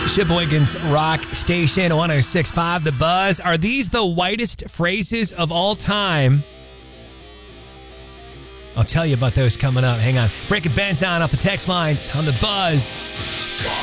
Sheboygan's Rock Station 106.5 The Buzz. Are these the whitest phrases of all time? I'll tell you about those coming up. Hang on. Breaking Ben's on off the text lines on The Buzz.